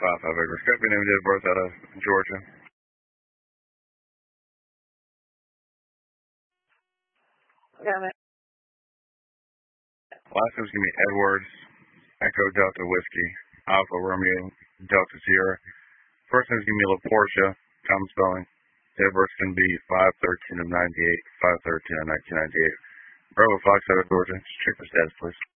5 acres. Copy, name, date of birth out of Georgia. Yeah, man. Last name's going to be Edwards, Echo Delta Whiskey, Alpha Romeo Delta Sierra. First name's going to be LaPortia, common spelling. Date of birth's going to be 5/13 of 98, 5/13 of 1998. Bravo Fox out of Georgia. Check for status, please.